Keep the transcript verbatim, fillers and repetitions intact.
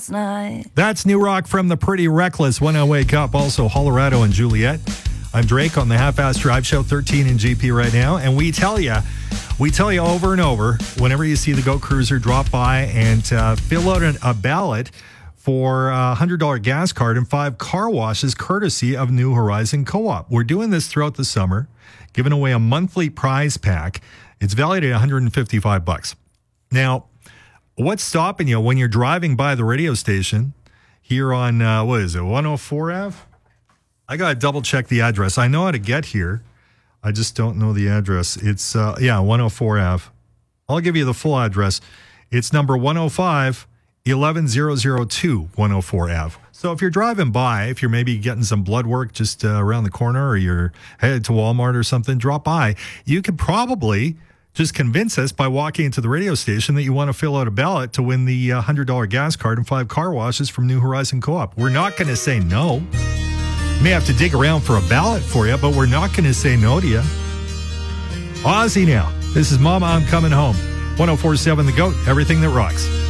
night. That's new rock from the Pretty Reckless, When I Wake Up. Also, Colorado and Juliet. I'm Drake on the Half-Ass Drive Show, thirteen in G P right now. And we tell you, we tell you over and over, whenever you see the Go Cruiser, drop by and uh, fill out an, a ballot for a one hundred dollars gas card and five car washes courtesy of New Horizon Co-op. We're doing this throughout the summer, giving away a monthly prize pack. It's valued at one hundred fifty-five bucks. Now, what's stopping you when you're driving by the radio station here on, uh, what is it, one oh four Ave? I got to double check the address. I know how to get here. I just don't know the address. It's, uh, yeah, one oh four Ave. I'll give you the full address. It's number one oh five, eleven thousand two, one oh four Ave. So if you're driving by, if you're maybe getting some blood work just uh, around the corner, or you're headed to Walmart or something, drop by. You could probably just convince us by walking into the radio station that you want to fill out a ballot to win the uh, one hundred dollars gas card and five car washes from New Horizon Co-op. We're not going to say no. May have to dig around for a ballot for you, but we're not going to say no to you. Ozzy now. This is Mama, I'm Coming Home. one oh four point seven The Goat, everything that rocks.